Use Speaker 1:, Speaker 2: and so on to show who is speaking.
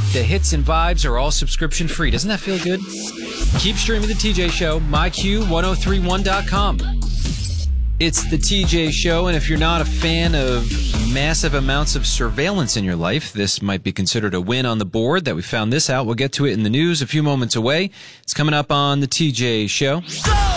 Speaker 1: The hits and vibes are all subscription free. Doesn't that feel good? Keep streaming The TJ Show, myq1031.com. It's The TJ Show, and if you're not a fan of massive amounts of surveillance in your life, this might be considered a win on the board that we found this out. We'll get to it in the news a few moments away. It's coming up on The TJ Show.